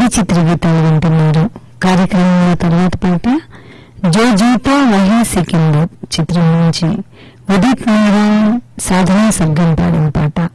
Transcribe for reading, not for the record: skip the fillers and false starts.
చిత్రగీతాలు వింటున్నారు. కార్యక్రమంలో తర్వాత పాట జో జీతా వహీ సికిందర్ చిత్రం నుంచి ఉదిత్ నారాయణ్, సాధనా సర్గం పాడిన పాట.